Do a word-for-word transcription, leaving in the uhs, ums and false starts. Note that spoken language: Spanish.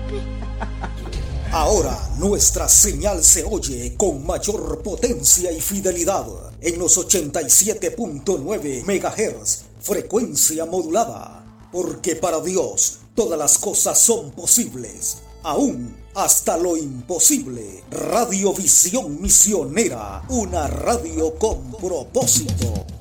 Ahora nuestra señal se oye con mayor potencia y fidelidad en los ochenta y siete punto nueve megahertz, frecuencia modulada. Porque para Dios todas las cosas son posibles, aún hasta lo imposible. Radiovisión Misionera, una radio con propósito.